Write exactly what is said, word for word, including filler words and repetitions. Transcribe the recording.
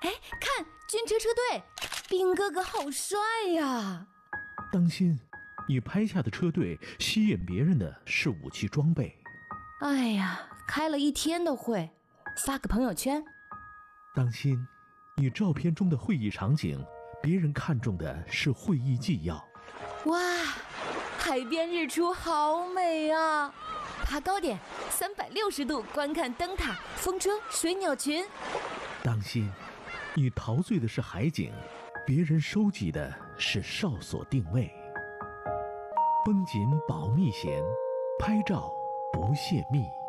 哎，看军车车队，兵哥哥好帅呀！ 当心，你拍下的车队吸引别人的是武器装备。 哎呀，开了一天的会，发个朋友圈。 当心，你照片中的会议场景，别人看中的是会议纪要。 哇，海边日出好美啊！爬高点，三百六十度观看灯塔、风车、水鸟群。 当心，你陶醉的是海景，别人收集的是哨所定位。绷紧保密弦，拍照不泄密。